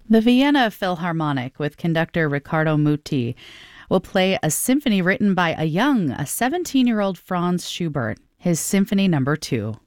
The Vienna Philharmonic with conductor Riccardo Muti will play a symphony written by a 17-year-old Franz Schubert, his Symphony No. 2.